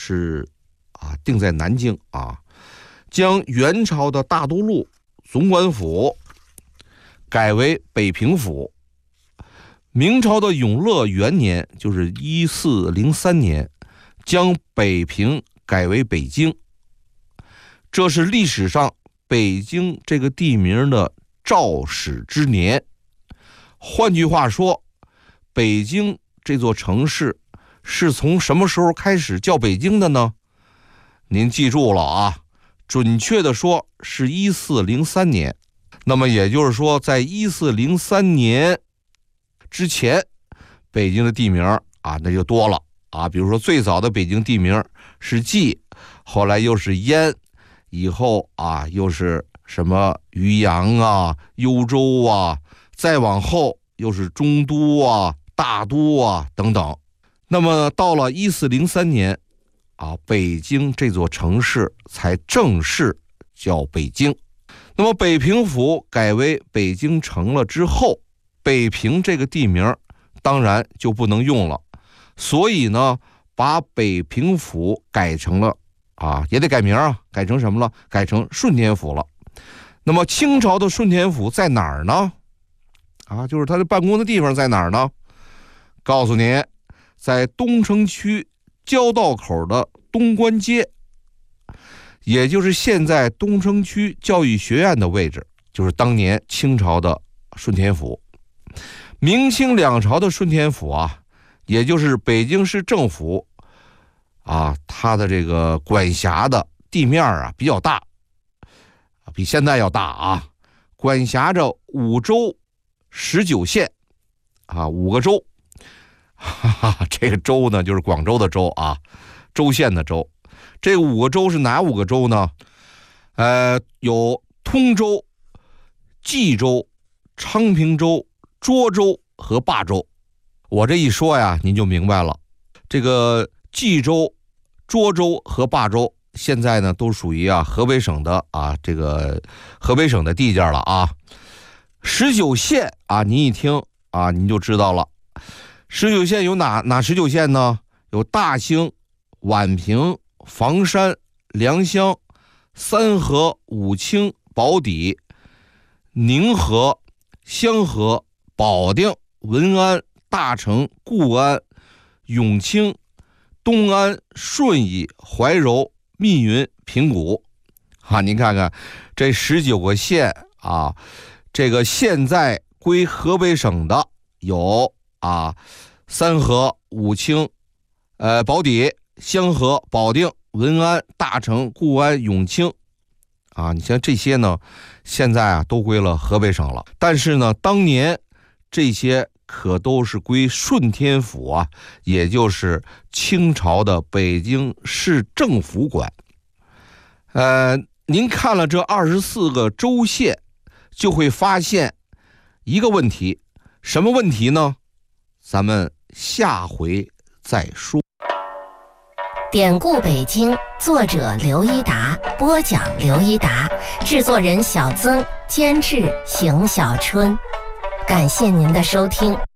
是定在南京将元朝的大都路总管府改为北平府。明朝的永乐元年，就是1403年，将北平改为北京。这是历史上北京这个地名的肇始之年。换句话说，北京这座城市是从什么时候开始叫北京的呢？您记住了准确的说是1403年。那么也就是说，在1403年之前，北京的地名那就多了比如说最早的北京地名是蓟，后来又是燕，以后又是什么渔阳幽州再往后又是中都大都等等。那么到了1403年北京这座城市才正式叫北京。那么北平府改为北京城了之后，北平这个地名当然就不能用了，所以呢把北平府改成了也得改名改成什么了？改成顺天府了。那么清朝的顺天府在哪儿呢？就是他的办公的地方在哪儿呢？告诉您，在东城区交道口的东关街，也就是现在东城区教育学院的位置，就是当年清朝的顺天府。明清两朝的顺天府也就是北京市政府它的这个管辖的地面比较大，比现在要大管辖着5州19县5个州。这个州呢就是广州的州州县的州。这5个州是哪5个州呢？有通州、冀州、昌平州、涿州和霸州。我这一说您就明白了。这个冀州、涿州和霸州现在呢都属于河北省的这个河北省的地界了19县您一听您就知道了。19县有哪19县呢？有大兴、宛平、房山、良乡、三河、武清、宝坻、宁河、香河、保定、文安、大成、固安、永清、东安、顺义、怀柔、密云、平谷您看看这19个县这个现在归河北省的有三河、武清、宝坻、香河、保定、文安、大成、固安、永清你像这些呢现在都归了河北省了。但是呢当年这些可都是归顺天府也就是清朝的北京市政府管。您看了这24个州县，就会发现一个问题。什么问题呢？咱们下回再说。 典故北京，作者刘一达，播讲刘一达，制作人小曾，监制邢小春。感谢您的收听。